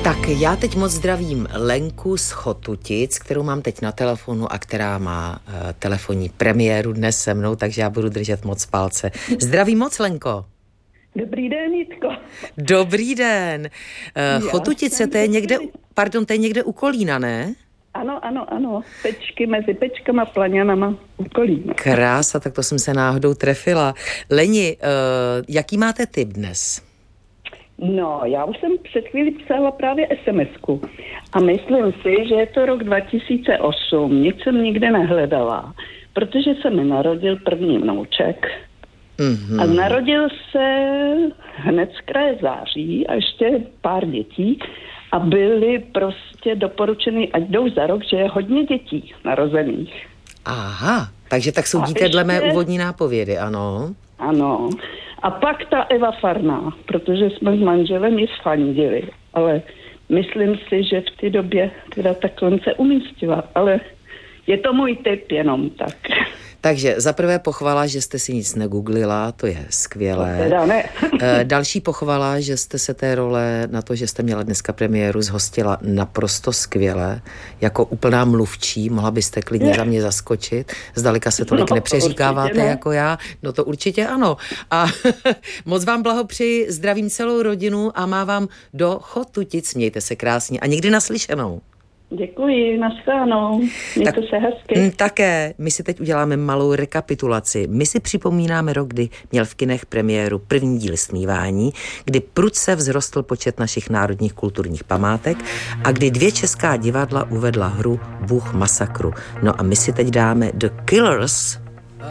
Tak já teď moc zdravím Lenku z Chotutic, kterou mám teď na telefonu a která má telefonní premiéru dnes se mnou, takže já budu držet moc palce. Zdravím moc, Lenko. Dobrý den, Jitko. Dobrý den. Chotutice, to je někde u Kolína, ne? Ano. Pečky mezi Pečkama, Plaňanama, u Kolína. Krása, tak to jsem se náhodou trefila. Leni, jaký máte tip dnes? No, já už jsem před chvíli psala právě SMS-ku a myslím si, že je to rok 2008. Nic jsem nikde nehledala, protože se mi narodil první vnouček. A narodil se hned z kraje září a ještě pár dětí a byly prostě doporučeny, ať jdou za rok, že je hodně dětí narozených. Aha, takže tak soudíte dle mé úvodní nápovědy, ano? Ano. A pak ta Eva Farná, protože jsme s manželem ji sfandili, ale myslím si, že v té době teda takhle se umístila, ale je to můj tip jenom tak. Takže zaprvé pochvala, že jste si nic negooglila, to je skvělé. To teda ne. Další pochvala, že jste se té role na to, že jste měla dneska premiéru, zhostila naprosto skvěle. Jako úplná mluvčí, mohla byste klidně za mě zaskočit. Zdaleka se tolik nepřeříkáváte jako já. No to určitě ano. A moc vám blahopřeji, zdravím celou rodinu a mávám do Chotutic. Mějte se krásně a někdy naslyšenou. Děkuji, nashledanou. Mějte se hezky. Také, my si teď uděláme malou rekapitulaci. My si připomínáme rok, kdy měl v kinech premiéru první díl Smívání, kdy prudce vzrostl počet našich národních kulturních památek a kdy 2 česká divadla uvedla hru Bůh masakru. No a my si teď dáme The Killers